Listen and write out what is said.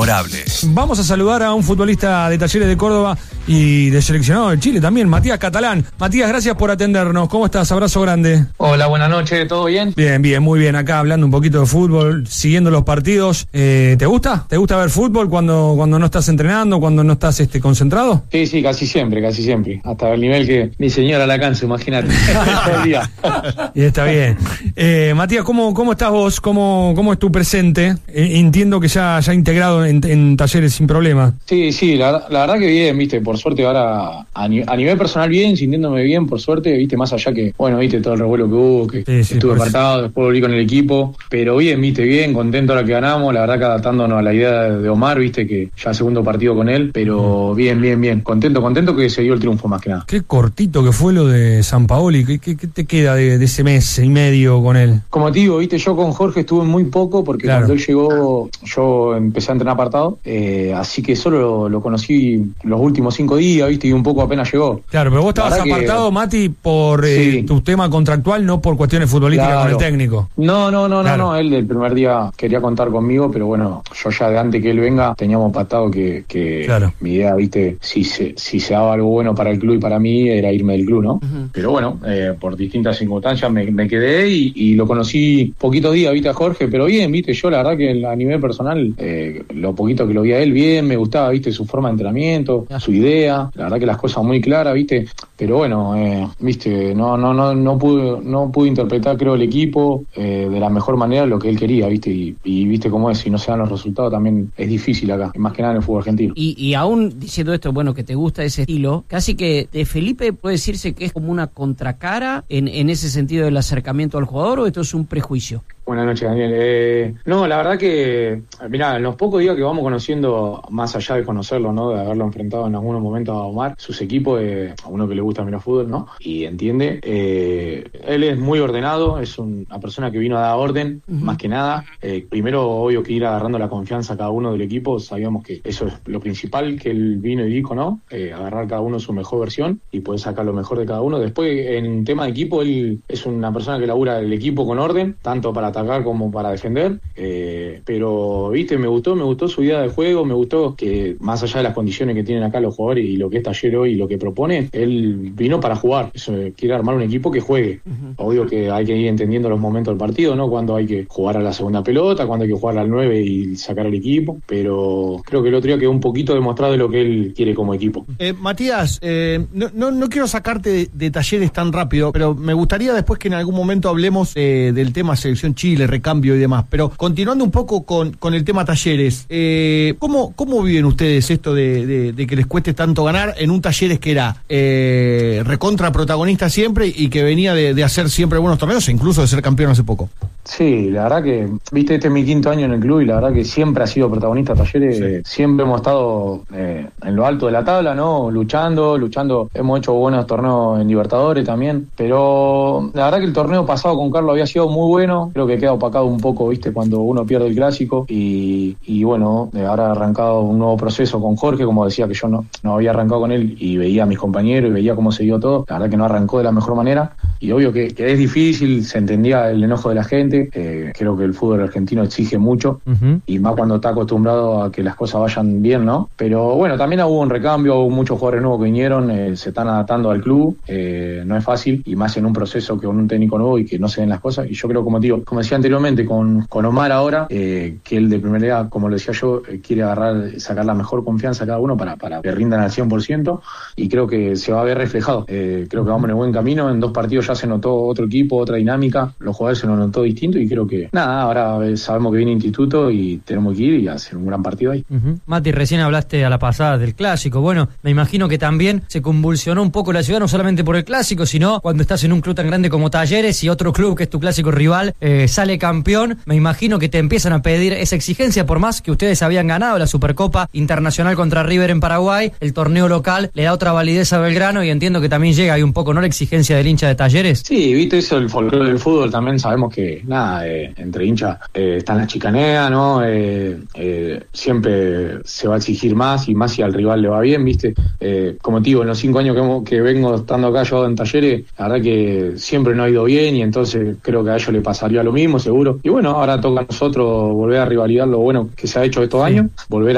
memorable. Vamos a saludar a un futbolista de Talleres de Córdoba y de seleccionado de Chile también, Matías Catalán. Matías, gracias por atendernos. ¿Cómo estás? Abrazo grande. Hola, buenas noches. ¿Todo bien? Bien, muy bien. Acá hablando un poquito de fútbol, siguiendo los partidos. ¿Te gusta? ¿Te gusta ver fútbol cuando no estás entrenando, cuando no estás concentrado? Sí, casi siempre. Hasta el nivel que mi señora la cansa, imagínate. Todo el día. Y está bien. Matías, ¿cómo estás vos? ¿Cómo es tu presente? Entiendo que ya integrado en Talleres sin problema. Sí, la verdad que bien, viste, por suerte ahora a nivel personal bien, sintiéndome bien, por suerte, viste, más allá que, bueno, viste, todo el revuelo que hubo, que estuve apartado, después volví con el equipo, pero bien, viste, bien, contento ahora que ganamos, la verdad que adaptándonos a la idea de Omar, viste, que ya segundo partido con él, pero bien, contento que se dio el triunfo más que nada. Qué cortito que fue lo de Sampaoli, ¿qué te queda de ese mes y medio con él? Como te digo, viste, yo con Jorge estuve muy poco, porque cuando él llegó, yo empecé a entrenar apartado, así que solo lo conocí los últimos 5 días, viste, y un poco apenas llegó. Claro, pero vos estabas apartado, Mati, por tu tema contractual, no por cuestiones futbolísticas con el técnico. No, él el primer día quería contar conmigo, pero bueno, yo ya de antes que él venga, teníamos pactado que mi idea, viste, si se daba algo bueno para el club y para mí, era irme del club, ¿no? Uh-huh. Pero bueno, por distintas circunstancias me quedé y lo conocí poquitos días, viste, a Jorge, pero bien, viste, yo la verdad que a nivel personal, lo poquito que lo vi a él, bien, me gustaba, viste, su forma de entrenamiento, su idea, la verdad que las cosas muy claras, viste, pero bueno, viste, no pude interpretar, creo, el equipo de la mejor manera lo que él quería, viste, y viste cómo es, si no se dan los resultados también es difícil acá, más que nada en el fútbol argentino. Y aún diciendo esto, bueno, que te gusta ese estilo, casi que de Felipe puede decirse que es como una contracara en ese sentido del acercamiento al jugador, ¿o esto es un prejuicio? Buenas noches, Daniel. No, la verdad que, mirá, en los pocos días que vamos conociendo, más allá de conocerlo, ¿no? De haberlo enfrentado en algunos momentos a Omar, sus equipos, a uno que le gusta mirar fútbol, ¿no? Y entiende, él es muy ordenado, es una persona que vino a dar orden, más que nada. Primero, obvio que ir agarrando la confianza a cada uno del equipo, sabíamos que eso es lo principal que él vino y dijo, ¿no? Agarrar cada uno su mejor versión y poder sacar lo mejor de cada uno. Después, en tema de equipo, él es una persona que labura el equipo con orden, tanto para atacar como para defender, pero viste, me gustó su idea de juego, me gustó que más allá de las condiciones que tienen acá los jugadores y lo que es Talleres hoy y lo que propone, él vino para jugar, eso, quiere armar un equipo que juegue. Obvio que hay que ir entendiendo los momentos del partido, ¿no? Cuando hay que jugar a la segunda pelota, cuando hay que jugar al 9 y sacar al equipo, pero creo que el otro día quedó un poquito demostrado de lo que él quiere como equipo. Matías, no quiero sacarte de Talleres tan rápido, pero me gustaría después que en algún momento hablemos del tema Selección Chile, recambio y demás, pero continuando un poco con el tema Talleres, ¿cómo viven ustedes esto de que les cueste tanto ganar en un Talleres que era recontra protagonista siempre y que venía de hacer siempre buenos torneos e incluso de ser campeón hace poco? Sí, la verdad que, viste, este es mi 5º año en el club y la verdad que siempre ha sido protagonista Talleres, siempre hemos estado en lo alto de la tabla, ¿no? Luchando, hemos hecho buenos torneos en Libertadores también, pero la verdad que el torneo pasado con Carlos había sido muy bueno, creo que queda opacado un poco, viste, cuando uno pierde el clásico y bueno, ahora ha arrancado un nuevo proceso con Jorge, como decía que yo no había arrancado con él y veía a mis compañeros y veía cómo se dio todo, la verdad que no arrancó de la mejor manera y obvio que es difícil, se entendía el enojo de la gente, creo que el fútbol argentino exige mucho y más cuando está acostumbrado a que las cosas vayan bien, ¿no? Pero bueno, también hubo un recambio, hubo muchos jugadores nuevos que vinieron, se están adaptando al club, no es fácil y más en un proceso que con un técnico nuevo y que no se den las cosas y yo creo, como decía anteriormente con Omar ahora, que él de primera edad, como lo decía yo, quiere sacar la mejor confianza a cada uno para que rindan al 100% y creo que se va a ver reflejado, creo que vamos en el buen camino, en 2 partidos ya se notó otro equipo, otra dinámica, los jugadores se lo notó distinto y creo que ahora sabemos que viene Instituto y tenemos que ir y hacer un gran partido ahí. Mati, recién hablaste a la pasada del clásico, bueno, me imagino que también se convulsionó un poco la ciudad, no solamente por el clásico, sino cuando estás en un club tan grande como Talleres y otro club que es tu clásico rival sale campeón, me imagino que te empiezan a pedir esa exigencia, por más que ustedes habían ganado la Supercopa Internacional contra River en Paraguay, el torneo local le da otra validez a Belgrano y entiendo que también llega ahí un poco, ¿no?, la exigencia del hincha de Talleres. Sí, viste, eso el folclore del fútbol también sabemos que, entre hinchas están las chicaneas, ¿no? Siempre se va a exigir más y más si al rival le va bien, viste. Como te digo, en los 5 años que vengo estando acá yo en Talleres, la verdad que siempre no ha ido bien y entonces creo que a ellos le pasaría lo mismo, seguro. Y bueno, ahora toca a nosotros volver a rivalidar lo bueno que se ha hecho estos años, volver